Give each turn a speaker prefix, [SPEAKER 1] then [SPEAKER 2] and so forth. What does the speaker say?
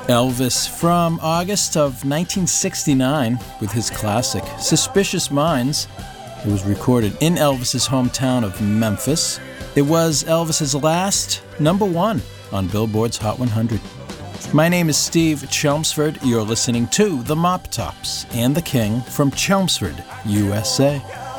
[SPEAKER 1] Elvis from August of 1969 with his classic Suspicious Minds. It was recorded in Elvis's hometown of Memphis. It was Elvis's last #1 on Billboard's Hot 100. My name is Steve Chelmsford. You're listening to The Mop Tops and the King from Chelmsford, USA.